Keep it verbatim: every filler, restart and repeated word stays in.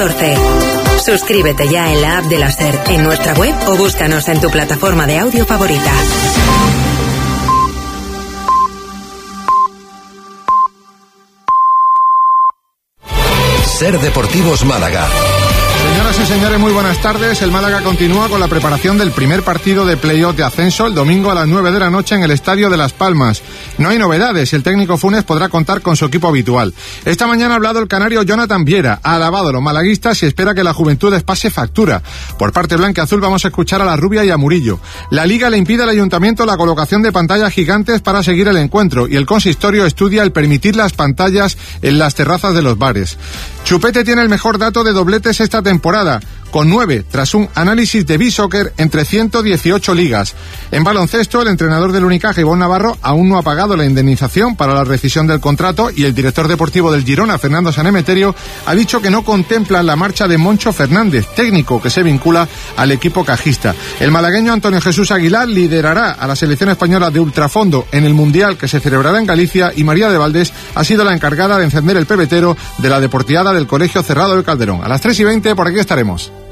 catorce. Suscríbete ya en la app de la SER, en nuestra web o búscanos en tu plataforma de audio favorita. SER Deportivos Málaga. Señoras y señores, muy buenas tardes. El Málaga continúa con la preparación del primer partido de playoff de ascenso el domingo a las nueve de la noche en el Estadio de Las Palmas. No hay novedades, el técnico Funes podrá contar con su equipo habitual. Esta mañana ha hablado el canario Jonathan Viera, ha alabado a los malaguistas y espera que la juventud les pase factura. Por parte blanca-azul vamos a escuchar a la Rubia y a Murillo. La Liga le impide al Ayuntamiento la colocación de pantallas gigantes para seguir el encuentro y el consistorio estudia el permitir las pantallas en las terrazas de los bares. Chupete tiene el mejor dato de dobletes esta temporada, con nueve, tras un análisis de B-Soccer entre ciento dieciocho ligas. En baloncesto, el entrenador del Unicaja, Ivonne Navarro, aún no ha pagado la indemnización para la rescisión del contrato y el director deportivo del Girona, Fernando Sanemeterio, ha dicho que no contemplan la marcha de Moncho Fernández, técnico que se vincula al equipo cajista. El malagueño Antonio Jesús Aguilar liderará a la selección española de ultrafondo en el Mundial que se celebrará en Galicia y María de Valdés ha sido la encargada de encender el pebetero de la deportiada del Colegio Cerrado del Calderón. A las tres y veinte por aquí estaremos.